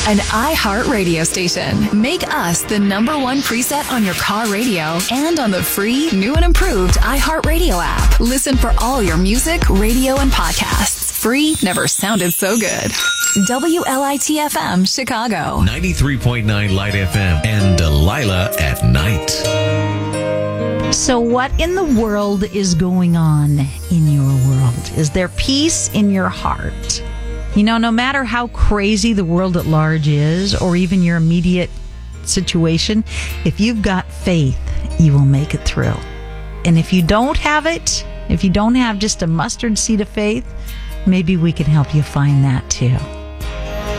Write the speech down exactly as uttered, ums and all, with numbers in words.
An iHeart radio station. Make us the number one preset on your car radio and on the free, new and improved iHeart Radio app. Listen for all your music, radio, and podcasts. Free never sounded so good. W L I T F M, Chicago. ninety-three point nine Light F M and Delilah at night. So what in the world is going on in your world? Is there peace in your heart? You know, no matter how crazy the world at large is, or even your immediate situation, if you've got faith, you will make it through. And if you don't have it, if you don't have just a mustard seed of faith, maybe we can help you find that too.